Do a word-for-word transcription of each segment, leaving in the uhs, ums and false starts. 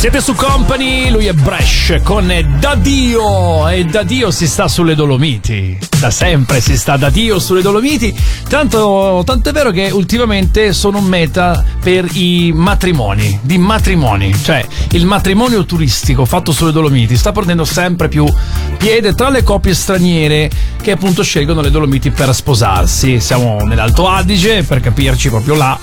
Siete su Company, lui è Bresh con Da Dio, e da Dio si sta sulle Dolomiti, da sempre si sta da Dio sulle Dolomiti, tanto, tanto è vero che ultimamente sono meta per i matrimoni, di matrimoni, cioè il matrimonio turistico fatto sulle Dolomiti sta prendendo sempre più piede tra le coppie straniere che appunto scelgono le Dolomiti per sposarsi. Siamo nell'Alto Adige, per capirci, proprio là,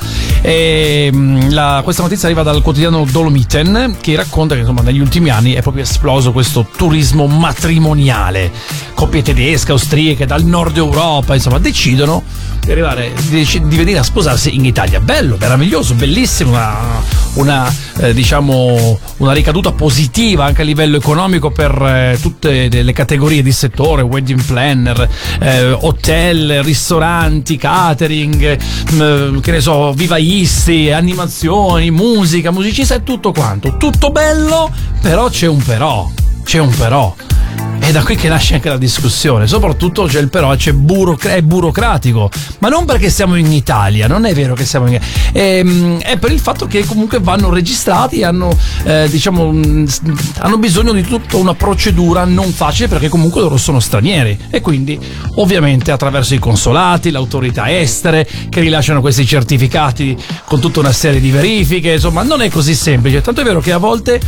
e la, questa notizia arriva dal quotidiano Dolomiten, che racconta che insomma negli ultimi anni è proprio esploso questo turismo matrimoniale. Coppie tedesche, austriache, dal nord Europa, insomma, decidono di arrivare, di, di venire a sposarsi in Italia. Bello, meraviglioso, bellissimo, una, una eh, diciamo una ricaduta positiva anche a livello economico per eh, tutte le categorie di settore, wedding planner, eh, hotel, ristoranti, catering, eh, che ne so, vivaisti, animazioni, musica, musicista e tutto quanto. Tutto bello, però c'è un però, c'è un però. È da qui che nasce anche la discussione, soprattutto c'è il però, c'è burocra- è burocratico, ma non perché siamo in Italia, non è vero che siamo in Italia, è, è per il fatto che comunque vanno registrati, hanno eh, diciamo hanno bisogno di tutta una procedura non facile, perché comunque loro sono stranieri e quindi ovviamente attraverso i consolati, le autorità estere che rilasciano questi certificati con tutta una serie di verifiche, insomma non è così semplice, tanto è vero che a volte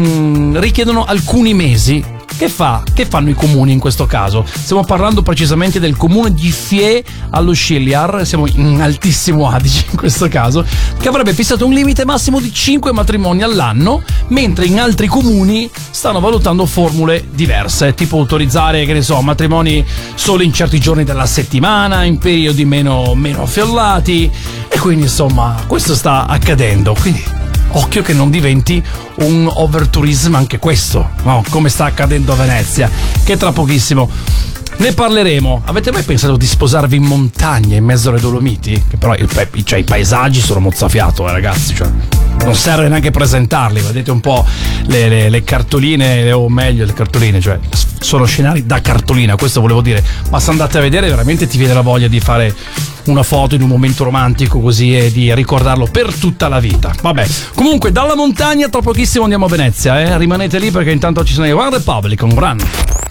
mh, richiedono alcuni mesi. Che fa? Che fanno i comuni in questo caso? Stiamo parlando precisamente del comune di Fier allo Sciliar, siamo in Altissimo Adige in questo caso, che avrebbe fissato un limite massimo di cinque matrimoni all'anno, mentre in altri comuni stanno valutando formule diverse, tipo autorizzare, che ne so, matrimoni solo in certi giorni della settimana, in periodi meno, meno affollati, e quindi insomma questo sta accadendo, quindi occhio che non diventi un overtourism anche questo, no? Come sta accadendo a Venezia, che tra pochissimo ne parleremo. Avete mai pensato di sposarvi in montagna in mezzo alle Dolomiti? Che però il, cioè, i paesaggi sono mozzafiato, eh, ragazzi, cioè non serve neanche presentarli, vedete un po' le, le, le cartoline, o meglio le cartoline, cioè sono scenari da cartolina, questo volevo dire, ma se andate a vedere veramente ti viene la voglia di fare una foto in un momento romantico così e di ricordarlo per tutta la vita. Vabbè, comunque dalla montagna tra pochissimo andiamo a Venezia, eh? Rimanete lì perché intanto ci sono i One Republic con Run.